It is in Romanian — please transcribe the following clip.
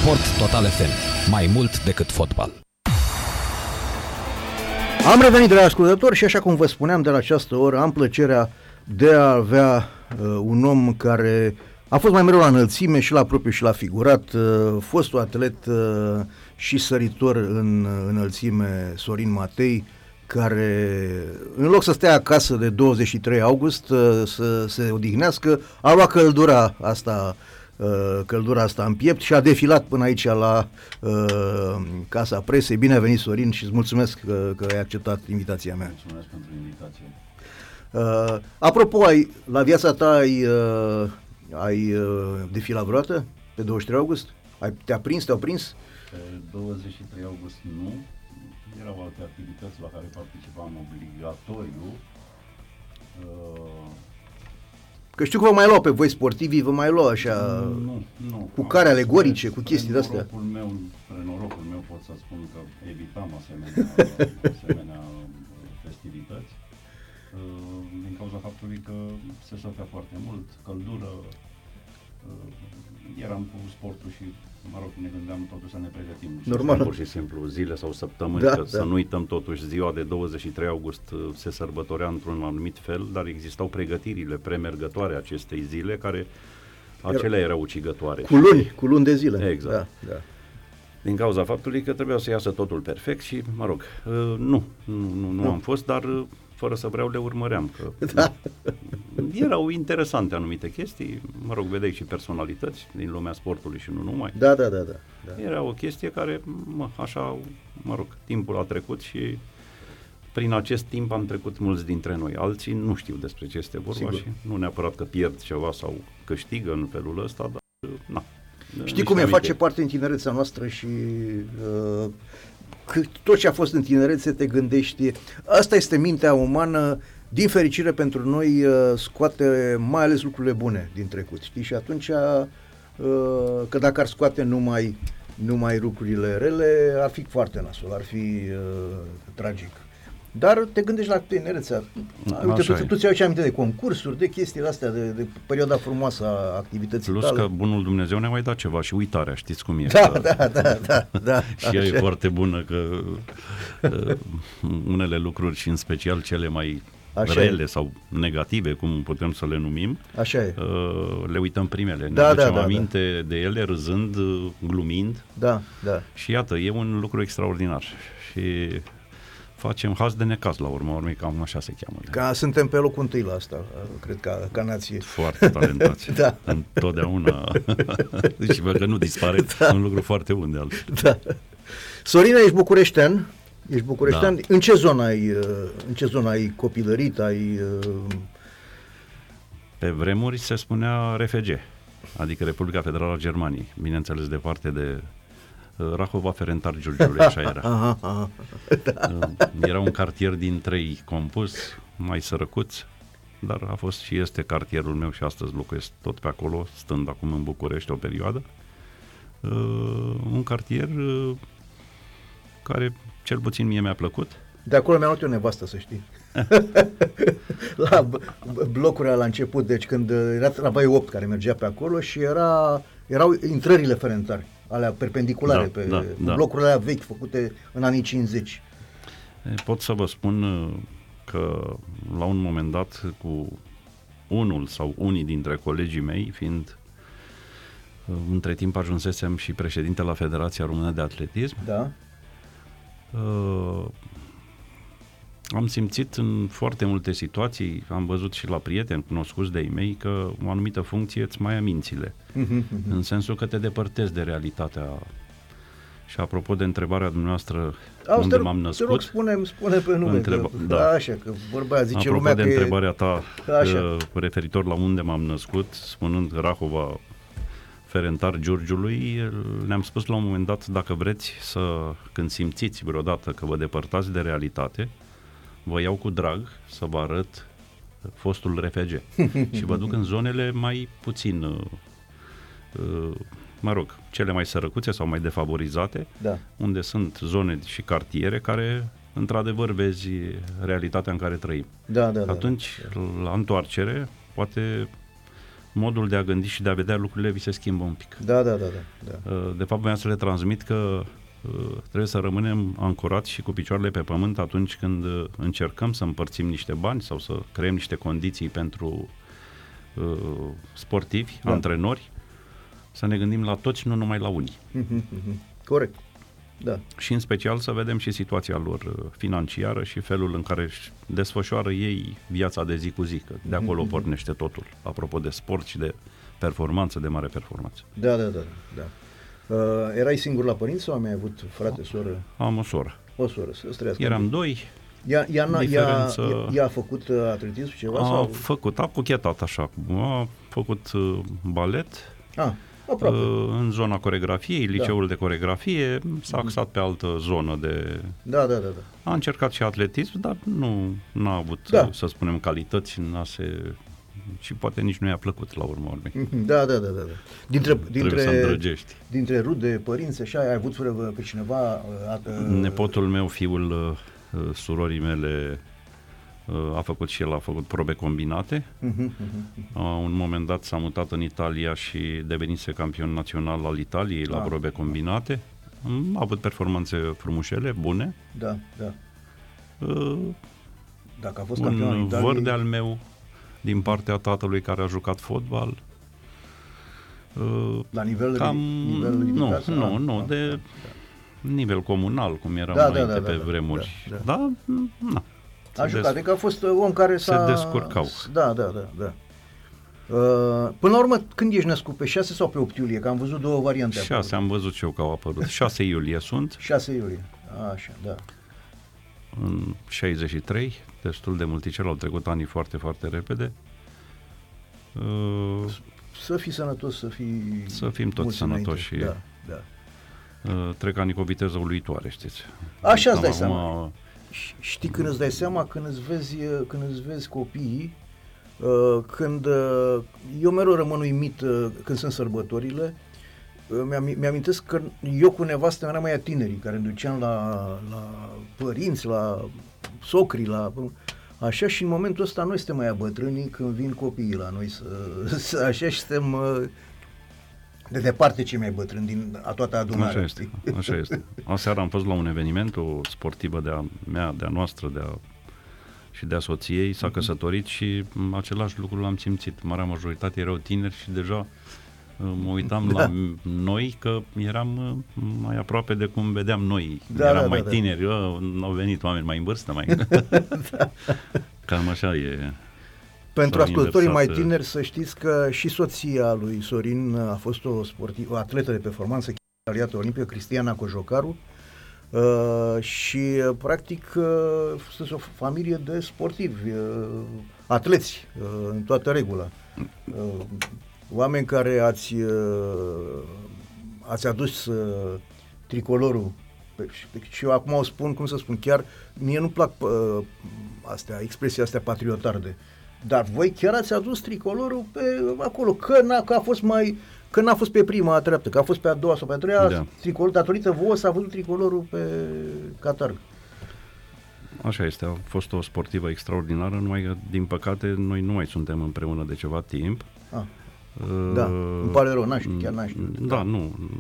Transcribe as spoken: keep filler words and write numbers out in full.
Sport Total F M. Mai mult decât fotbal. Am revenit, dragi ascultători, și așa cum vă spuneam, de la această oră am plăcerea de a avea uh, un om care a fost mai mereu la înălțime și la propriu și la figurat, uh, fostul atlet uh, și săritor în înălțime, Sorin Matei, care în loc să stea acasă de douăzeci și trei august uh, să se odihnească, a luat căldura asta uh, căldura asta în piept și a defilat până aici la uh, Casa Presei. Bine a venit, Sorin, și îți mulțumesc că, că ai acceptat invitația mea. Mulțumesc pentru invitație. Uh, apropo, ai, la viața ta ai, uh, ai uh, defilat vreodată pe douăzeci și trei august? Ai, te-a prins, te-au prins? Pe douăzeci și trei august nu. Erau alte activități la care participam obligatoriu. Uh, Că știu că vă mai luau pe voi sportivii, vă mai luau așa nu, nu. cu care alegorice, cu chestii de astea. Norocul meu, spre norocul meu pot să spun că evitam asemenea, asemenea festivități. Uh, din cauza faptului că se sofea foarte mult, căldură, uh, eram cu sportul și, mă rog, ne gândeam totuși să ne pregătim. Normal. Pur și simplu, zile sau săptămâni, Da, că da. să nu uităm totuși, ziua de douăzeci și trei august se sărbătorea într-un anumit fel, dar existau pregătirile premergătoare acestei zile, care acelea erau ucigătoare. Cu luni, cu luni de zile. Exact. Da, da. Din cauza faptului că trebuia să iasă totul perfect și, mă rog, uh, nu, nu, nu, nu Nu. am fost, dar uh, fără să vreau le urmăream, că Da. erau interesante anumite chestii, mă rog, vedeai și personalități din lumea sportului și nu numai. Da, da, da, da, da. Era o chestie care, mă, așa, mă rog, timpul a trecut și prin acest timp am trecut mulți dintre noi. Alții nu știu despre ce este vorba. Sigur. Și nu neapărat că pierd ceva sau câștigă în felul ăsta, dar, na. Știi cum e, face parte din tinerețea noastră și uh, cât, tot ce a fost în tinerețe te gândești. Asta este mintea umană, din fericire pentru noi, uh, scoate mai ales lucrurile bune din trecut, știi? Și atunci, uh, că dacă ar scoate numai, numai lucrurile rele, ar fi foarte nasol, ar fi uh, tragic. Dar te gândești la tinerețea. Uite, tu, tu ți-ai aminte de concursuri, de chestiile astea, de, de perioada frumoasă a activității Plus tale. că bunul Dumnezeu ne-a mai dat ceva și uitarea, știți cum e. Da, că da, da, da, da. și ea e foarte bună, că uh, unele lucruri și în special cele mai Așa rele e. sau negative, cum putem să le numim, Așa e. uh, le uităm primele. Ne Da, aducem da, da, aminte de ele râzând, uh, glumind. Da, da. Și iată, e un lucru extraordinar. Și facem haz de necaz la urmă, urmei, cam așa se cheamă. Ca suntem pe locul întâi la asta, cred, ca, ca nație. Foarte talentați. Da. Întotdeauna. Și văd că nu dispare, Da. un lucru foarte bun de altfel. Da. Sorina, ești bucureștean? Ești bucureștean? Da. În ce zonă ai, în ce zonă ai copilărit? Ai, Pe vremuri se spunea R F G, adică Republica Federală a Germaniei, bineînțeles departe de uh, Rahova, Ferentar Giurgiului, așa era. aha, aha. Uh, Era un cartier din trei compus, mai sărăcuț, dar a fost și este cartierul meu și astăzi locuiesc tot pe acolo, stând acum în București o perioadă. Uh, un cartier uh, care cel puțin mie mi-a plăcut. De acolo mi-a luat eu nevastă, să știi. La b- blocurile la început, deci când era tramvaiul opt care mergea pe acolo și era, erau intrările Ferentari, alea perpendiculare, Da, pe da, da. blocurile alea vechi, făcute în anii cincizeci. Pot să vă spun uh, că la un moment dat cu unul sau unii dintre colegii mei, fiind uh, între timp ajunsesem și președinte la Federația Română de Atletism, Da? uh, am simțit în foarte multe situații, am văzut și la prieteni cunoscuți de-ai mei, că o anumită funcție îți mai ia mințile, în sensul că te depărtezi de realitatea. Și apropo de întrebarea dumneavoastră, Auzi, unde te, m-am te născut, rog, spune, spune pe nume. Întreba- că, da. Așa, că vorba aia zice apropo lumea de că întrebarea ta Așa. uh, referitor la unde m-am născut, spunând Rahova, Ferentar Giurgiului, ne-am spus la un moment dat, dacă vreți să, când simțiți vreodată că vă depărtați de realitate, vă iau cu drag să vă arăt fostul R F G și vă duc în zonele mai puțin, uh, uh, mă rog, cele mai sărăcuțe sau mai defavorizate, Da. unde sunt zone și cartiere care, într-adevăr, vezi realitatea în care trăim. Da, da, da. Atunci, la întoarcere, poate modul de a gândi și de a vedea lucrurile vi se schimbă un pic. Da, da, da, da, da. De fapt, voiam să le transmit că trebuie să rămânem ancorați și cu picioarele pe pământ atunci când încercăm să împărțim niște bani sau să creăm niște condiții pentru uh, sportivi, da. antrenori, să ne gândim la toți, nu numai la unii. Corect. Da. Și în special să vedem și situația lor financiară și felul în care își desfășoară ei viața de zi cu zi, că de acolo pornește totul, apropo de sport și de performanță, de mare performanță. Da, da, da. da. Uh, erai singur la părinți sau ai avut frate, soră? Am o soră. O soră, să-ți trăiască. Eram doi. Ea, ea, diferență... ea, ea a făcut uh, atletism ceva? A sau? făcut, a cochetat așa. A făcut uh, balet. Ah, aproape. Uh, în zona coregrafiei, liceul da. de coregrafie, s-a axat pe altă zonă de... Da, da, da. da. A încercat și atletism, dar nu n-a avut, da. să spunem, calități, n-a se... și poate nici nu i-a plăcut la urmă urmei. Da, da, da, da. Dintre, dintre, să îndrăgești. Dintre rude, părinți, așa, ai avut pe cineva... Uh, Nepotul meu, fiul uh, surorii mele, uh, a făcut și el, a făcut probe combinate. Uh-huh, uh-huh. Uh, un moment dat s-a mutat în Italia și devenise campion național al Italiei la ah. probe combinate. A avut performanțe frumușele, bune. Da, da. Uh, Dacă a fost campion al Italiei... Italiei... Un văr de-al meu, din partea tatălui care a jucat fotbal. Uh, la nivel, cam, nivel ridicat? Nu, nu, ah, nu, ah, de da. nivel comunal, cum eram da, înainte da, da, pe da, vremuri. Da, da. da na, a jucat, adică a fost om care s-a... Se descurcau. Da, da, da, da. Uh, până la urmă, când ești născut? Pe șase sau pe opt iulie? Că am văzut două variante. șase, am văzut și eu că au apărut. șase iulie sunt. șase iulie, așa, da. În șaizeci și trei, destul de multicel, au trecut anii foarte, foarte repede. Uh, să fii sănătos, să fii... Să fim toți sănătoși și... Da, da. Uh, trec anii cu o viteză uluitoare, știți. Așa îți dai acum, seama. Știi când îți dai seama, când îți vezi, când îți vezi copiii, uh, când uh, eu mereu rămân uimit uh, când sunt sărbătorile, uh, mi-am, mi-amintesc că eu cu nevastă eram mai tinerii, care îmi duceam la, la părinți, la socri, la... Așa, și în momentul ăsta noi suntem mai bătrâni când vin copiii la noi să, să așa, și suntem uh, de departe cei mai bătrâni din a toată adunarea. Așa este, așa este. Aseară am fost la un eveniment, o sportivă de-a mea, de-a noastră, de-a, și de-a soției, s-a căsătorit și același lucru l-am simțit. Marea majoritate erau tineri și deja mă uitam da. la noi că eram mai aproape de cum vedeam noi. Da, eram da, mai da, tineri, da. Au venit oameni mai în vârstă, mai... da. Cam așa e. Pentru ascultătorii mai tineri, să știți că și soția lui Sorin a fost o sportivă, o atletă de performanță, chitariată olimpică, Cristiana Cojocaru, uh, și practic uh, sunt o familie de sportivi, uh, atleți, uh, în toată regula. Uh, oameni care ați, uh, ați adus uh, tricolorul. Și eu acum o spun, cum să spun, chiar mie nu plac uh, astea, expresia astea patriotarde. Dar voi chiar ați adus tricolorul pe acolo, că, n-a, că a fost mai, că n-a fost pe prima treaptă, că a fost pe a doua sau pe a treia, da. Tricolor, datorită vouă s-a văzut tricolorul pe Qatar. Așa este, a fost o sportivă extraordinară, numai că, din păcate, noi nu mai suntem împreună de ceva timp. Ah. Da, îmi pare rău, n-aș, chiar n-aș. Da, da, nu,